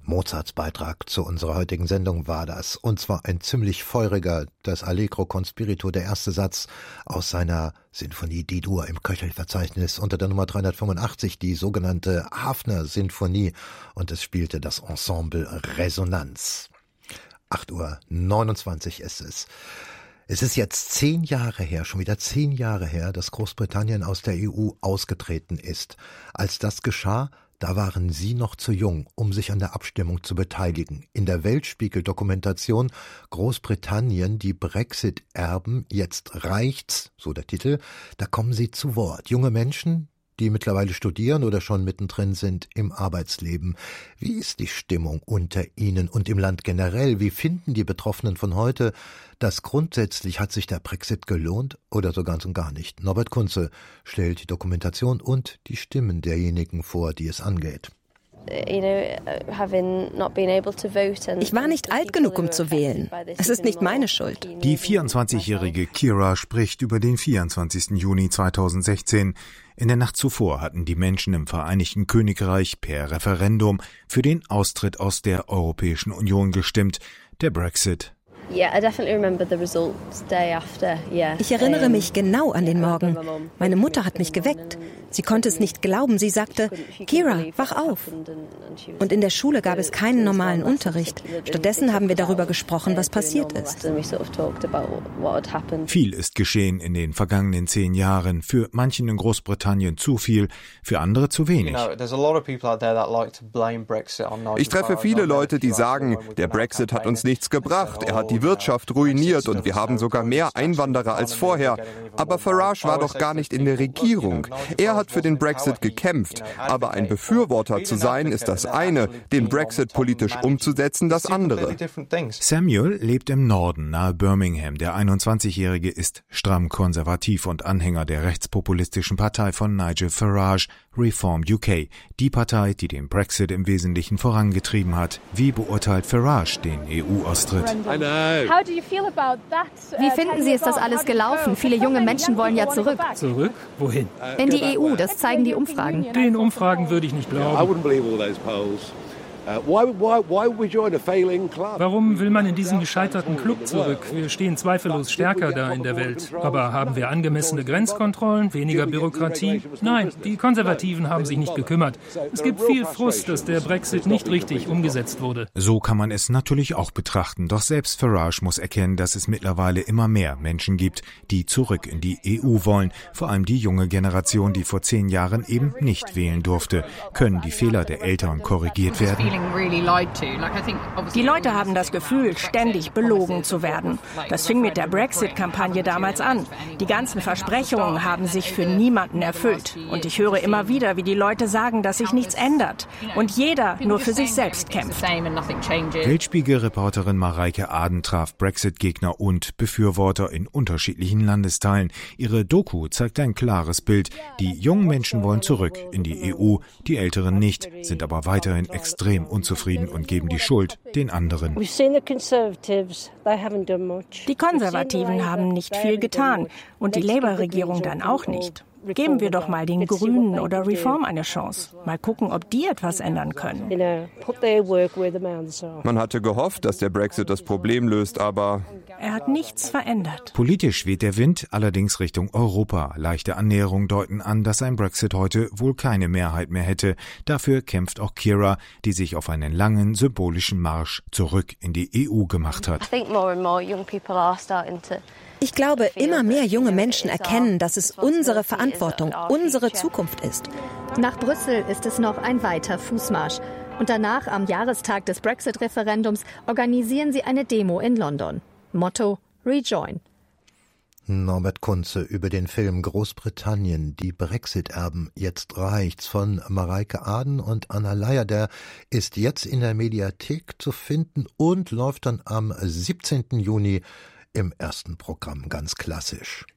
Mozarts Beitrag zu unserer heutigen Sendung war das. Und zwar ein ziemlich feuriger, das Allegro con Spirito, der erste Satz aus seiner Sinfonie D-Dur im Köchelverzeichnis unter der Nummer 385, die sogenannte Hafner-Sinfonie. Und es spielte das Ensemble Resonanz. 8:29 Uhr ist es. Es ist jetzt 10 Jahre her, schon wieder 10 Jahre her, dass Großbritannien aus der EU ausgetreten ist. Als das geschah, da waren Sie noch zu jung, um sich an der Abstimmung zu beteiligen. In der Weltspiegel-Dokumentation Großbritannien, die Brexit-Erben, jetzt reicht's, so der Titel, da kommen Sie zu Wort. Junge Menschen, die mittlerweile studieren oder schon mittendrin sind im Arbeitsleben. Wie ist die Stimmung unter Ihnen und im Land generell? Wie finden die Betroffenen von heute, dass grundsätzlich hat sich der Brexit gelohnt oder so ganz und gar nicht? Norbert Kunze stellt die Dokumentation und die Stimmen derjenigen vor, die es angeht. Ich war nicht alt genug, um zu wählen. Es ist nicht meine Schuld. Die 24-jährige Kira spricht über den 24. Juni 2016. In der Nacht zuvor hatten die Menschen im Vereinigten Königreich per Referendum für den Austritt aus der Europäischen Union gestimmt, der Brexit. Ich erinnere mich genau an den Morgen. Meine Mutter hat mich geweckt. Sie konnte es nicht glauben. Sie sagte, Kira, wach auf. Und in der Schule gab es keinen normalen Unterricht. Stattdessen haben wir darüber gesprochen, was passiert ist. Viel ist geschehen in den vergangenen 10 Jahren. Für manchen in Großbritannien zu viel, für andere zu wenig. Ich treffe viele Leute, die sagen, der Brexit hat uns nichts gebracht. Er hat die Wirtschaft ruiniert und wir haben sogar mehr Einwanderer als vorher. Aber Farage war doch gar nicht in der Regierung. Er hat für den Brexit gekämpft. Aber ein Befürworter zu sein, ist das eine, den Brexit politisch umzusetzen, das andere. Samuel lebt im Norden, nahe Birmingham. Der 21-Jährige ist stramm konservativ und Anhänger der rechtspopulistischen Partei von Nigel Farage, Reform UK, die Partei, die den Brexit im Wesentlichen vorangetrieben hat. Wie beurteilt Farage den EU-Austritt? Wie finden Sie, ist das alles gelaufen? Viele junge Menschen wollen ja zurück. Zurück? Wohin? In die EU, das zeigen die Umfragen. Den Umfragen würde ich nicht glauben. Warum will man in diesen gescheiterten Club zurück? Wir stehen zweifellos stärker da in der Welt. Aber haben wir angemessene Grenzkontrollen, weniger Bürokratie? Nein, die Konservativen haben sich nicht gekümmert. Es gibt viel Frust, dass der Brexit nicht richtig umgesetzt wurde. So kann man es natürlich auch betrachten. Doch selbst Farage muss erkennen, dass es mittlerweile immer mehr Menschen gibt, die zurück in die EU wollen. Vor allem die junge Generation, die vor 10 Jahren eben nicht wählen durfte. Können die Fehler der Eltern korrigiert werden? Die Leute haben das Gefühl, ständig belogen zu werden. Das fing mit der Brexit-Kampagne damals an. Die ganzen Versprechungen haben sich für niemanden erfüllt. Und ich höre immer wieder, wie die Leute sagen, dass sich nichts ändert. Und jeder nur für sich selbst kämpft. Weltspiegel-Reporterin Mareike Aden traf Brexit-Gegner und Befürworter in unterschiedlichen Landesteilen. Ihre Doku zeigt ein klares Bild. Die jungen Menschen wollen zurück in die EU, die Älteren nicht, sind aber weiterhin extrem unzufrieden und geben die Schuld den anderen. Die Konservativen haben nicht viel getan und die Labour-Regierung dann auch nicht. Geben wir doch mal den Grünen oder Reform eine Chance. Mal gucken, ob die etwas ändern können. Man hatte gehofft, dass der Brexit das Problem löst, aber er hat nichts verändert. Politisch weht der Wind allerdings Richtung Europa. Leichte Annäherungen deuten an, dass ein Brexit heute wohl keine Mehrheit mehr hätte. Dafür kämpft auch Kira, die sich auf einen langen symbolischen Marsch zurück in die EU gemacht hat. Ich glaube, immer mehr junge Menschen erkennen, dass es unsere Verantwortung, unsere Zukunft ist. Nach Brüssel ist es noch ein weiter Fußmarsch. Und danach, am Jahrestag des Brexit-Referendums, organisieren sie eine Demo in London. Motto: Rejoin. Norbert Kunze über den Film Großbritannien, die Brexit-Erben, jetzt reicht's, von Mareike Aden und Anna Leier. Der ist jetzt in der Mediathek zu finden und läuft dann am 17. Juni im ersten Programm ganz klassisch.